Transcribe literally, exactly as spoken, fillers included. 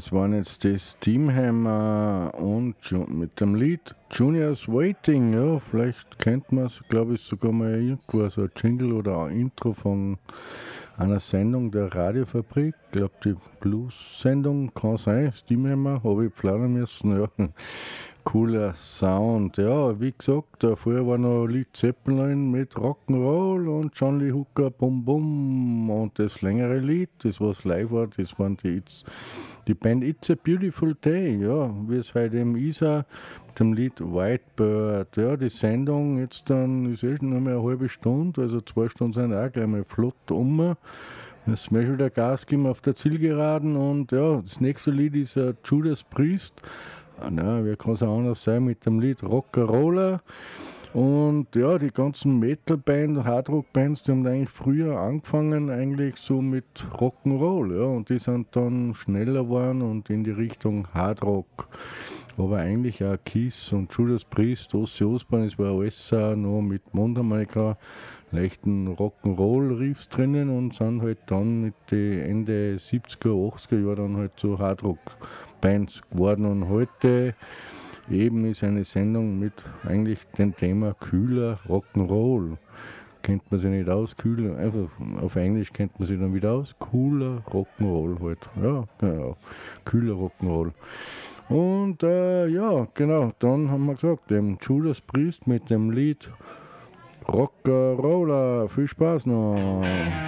Das waren jetzt die Steamhammer und Ju- mit dem Lied Junior's Waiting. Ja, vielleicht kennt man es, glaube ich, sogar mal irgendwo, so ein Jingle oder ein Intro von einer Sendung der Radiofabrik. Ich glaube, die Blues-Sendung kann sein. Steamhammer, habe ich planen müssen. Ja. Cooler Sound. Ja, wie gesagt, äh, vorher war noch Led Zeppelin mit Rock'n'Roll und John Lee Hooker Bum Bum. Und das längere Lied, das was live war, das waren die, It's, die Band It's a Beautiful Day. Ja, wie es heute eben ist, auch mit dem Lied Whitebird. Ja, die Sendung jetzt dann ist eh schon nur mehr eine halbe Stunde, also zwei Stunden sind auch gleich mal flott um. Jetzt müssen wir schon wieder Gas geben auf der Zielgeraden und ja, das nächste Lied ist äh, Judas Priest. Ah, na, wie kann es auch anders sein mit dem Lied Rock'n'Roller. Und ja, die ganzen Metal-Bands, Hardrock-Bands, die haben eigentlich früher angefangen, eigentlich so mit Rock'n'Roll, ja, und die sind dann schneller geworden und in die Richtung Hardrock. Aber eigentlich auch Kiss und Judas Priest, Ozzy Osbourne, das war alles auch noch mit Mundharmonika, leichten Rock'n'Roll-Riffs drinnen und sind halt dann mit den Ende siebziger, achtziger Jahren dann halt so Hardrock-Bands geworden. Und heute eben ist eine Sendung mit eigentlich dem Thema kühler Rock'n'Roll. Kennt man sich nicht aus, kühler, einfach auf Englisch kennt man sich dann wieder aus, cooler Rock'n'Roll halt. Ja, genau, kühler Rock'n'Roll. Und äh, ja, genau, dann haben wir gesagt, dem Judas Priest mit dem Lied Rock'n'Roller. Viel Spaß noch.